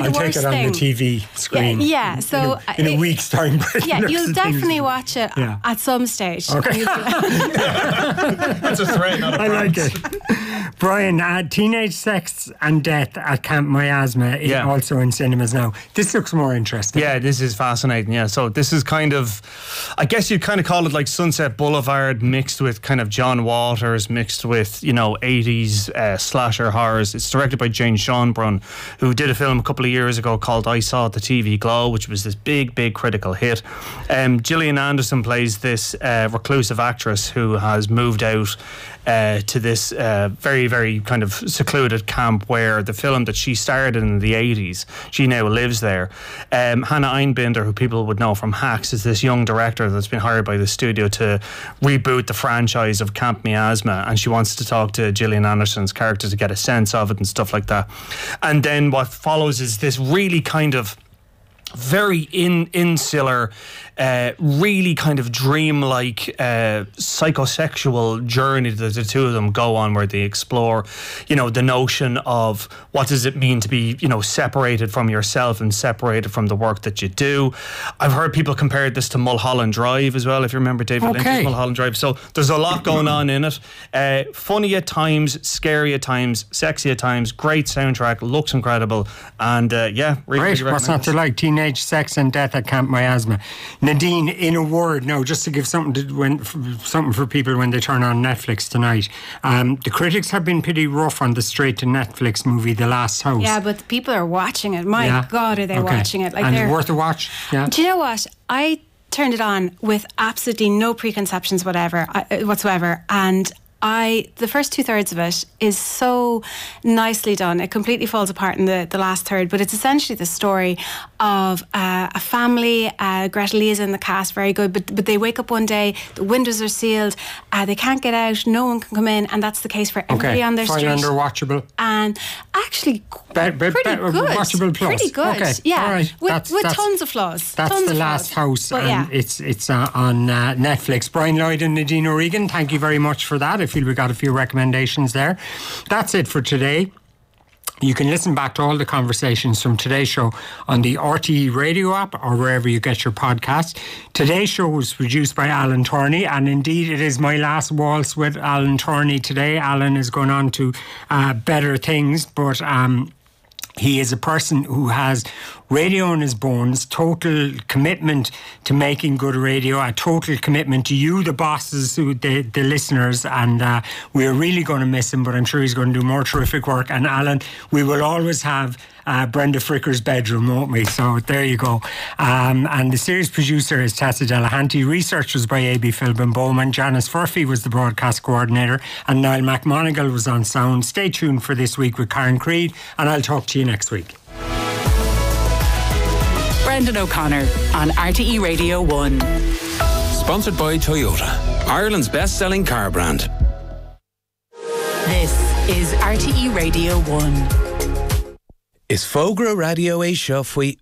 the worst thing. I'll take it on the TV screen. Yeah. So in a week's time. Yeah, you'll definitely watch it at some stage. Okay. That's a threat, not a promise. I like it. Brian, Teenage Sex and Death at Camp Miasma is also in cinemas now. This looks more interesting. Yeah, this is fascinating. Yeah, so this is kind of, I guess you'd kind of call it like Sunset Boulevard mixed with kind of John Waters, mixed with, 80s slasher horrors. It's directed by Jane Schonbrun, who did a film a couple of years ago called I Saw the TV Glow, which was this big critical hit. Gillian Anderson plays this reclusive actress who has moved out to this very, very kind of secluded camp where the film that she starred in the 80s, she now lives there. Hannah Einbinder, who people would know from Hacks, is this young director that's been hired by the studio to reboot the franchise of Camp Miasma, and she wants to talk to Gillian Anderson's character to get a sense of it and stuff like that. And then what follows is this really kind of very insular, really kind of dreamlike psychosexual journey that the two of them go on, where they explore, the notion of what does it mean to be, separated from yourself and separated from the work that you do. I've heard people compare this to Mulholland Drive as well, if you remember David Lynch's Mulholland Drive. So there's a lot going on in it. Funny at times, scary at times, sexy at times, great soundtrack, looks incredible, and really Great. What's not to like? Teenage Sex and Death at Camp Miasma. Nadine, in a word, now just to give something for people when they turn on Netflix tonight. The critics have been pretty rough on the straight to Netflix movie The Last House. Yeah, but people are watching it. My God, are they watching it? And it's worth a watch. Yeah. Do you know what? I turned it on with absolutely no preconceptions whatsoever, and the first 2/3 of it is so nicely done. It completely falls apart in the last third, but it's essentially the story of a family. Greta Lee is in the cast, very good, but they wake up one day, the windows are sealed, they can't get out, no one can come in, and that's the case for everybody on their street. Under watchable. And actually pretty good. Watchable plus. Pretty good. Okay. Yeah. All right. With tons of flaws. That's The Last House, and it's on Netflix. Brian Lloyd and Nadine O'Regan, thank you very much for that. I feel we got a few recommendations there. That's it for today. You can listen back to all the conversations from today's show on the RTE radio app or wherever you get your podcasts. Today's show was produced by Alan Turney, and indeed it is my last waltz with Alan Turney today. Alan is going on to better things, but he is a person who has radio in his bones, total commitment to making good radio, a total commitment to you, the bosses, the listeners, and we're really going to miss him, but I'm sure he's going to do more terrific work. And Alan, we will always have Brenda Fricker's bedroom, won't we? So there you go. And the series producer is Tessa Delahanty. Research was by A.B. Philbin Bowman. Janice Furphy was the broadcast coordinator, and Niall McMonigal was on sound. Stay tuned for This Week with Karen Creed, and I'll talk to you next week. Brendan O'Connor on RTE Radio 1. Sponsored by Toyota, Ireland's best-selling car brand. This is RTE Radio 1. Is Fogra Radio A seo faoi...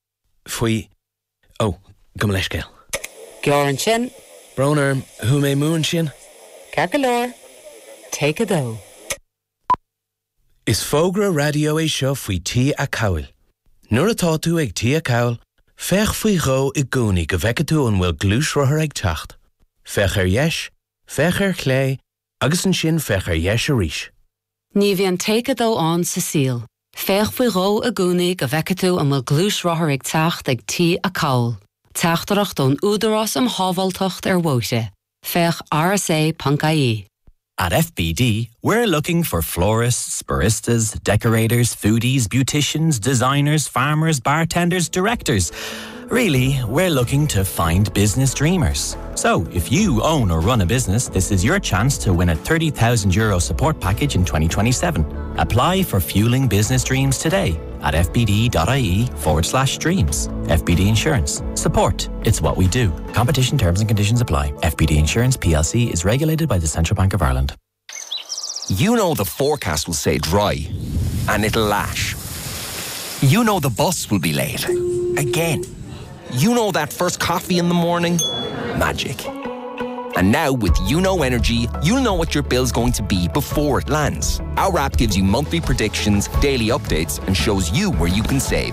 Oh, go leis gael. Gioran sin. Broner, who may moon sin? Cagalore. Take a dough. Is Fogra Radio A seo faoi tí a cawl? Nuair atá tú ag tí a cawl, fech faoi gho I gúnaí go bheice tú an bhfuil glúis rothair ag teacht. Fech yes, fech chlé, agus an sin fech yes a ríis. Ní bhíonn take a dough an sa síl. Fech faoi gho a gúnaí go bheice tú an bhfuil glúis rothair ag teacht ag tí a cawl. Teachtarach don údarás am hábhaltacht bhuaite. Fech rsa.ie. At FBD, we're looking for florists, baristas, decorators, foodies, beauticians, designers, farmers, bartenders, directors. Really, we're looking to find business dreamers. So, if you own or run a business, this is your chance to win a €30,000 support package in 2027. Apply for Fueling Business Dreams today at fbd.ie/dreams. FBD Insurance. Support. It's what we do. Competition terms and conditions apply. FBD Insurance PLC is regulated by the Central Bank of Ireland. You know the forecast will say dry, and it'll lash. You know the bus will be late. Again. You know that first coffee in the morning? Magic. And now with YouKnow Energy, you'll know what your bill's going to be before it lands. Our app gives you monthly predictions, daily updates, and shows you where you can save.